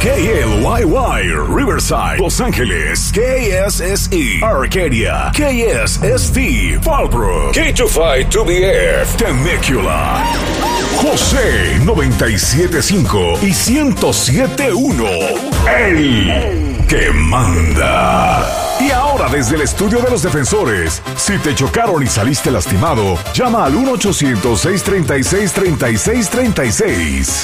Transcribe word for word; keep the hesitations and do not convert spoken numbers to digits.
K L Y Y, Riverside, Los Ángeles, K S S E, Arcadia, K S S T, Fallbrook, K veinticinco two B F, Temecula, José noventa y siete punto cinco y ciento siete punto uno, el que manda. Y ahora desde el estudio de los defensores, si te chocaron y saliste lastimado, llama al uno ochocientos, seiscientos treinta y seis, treinta y seis treinta y seis.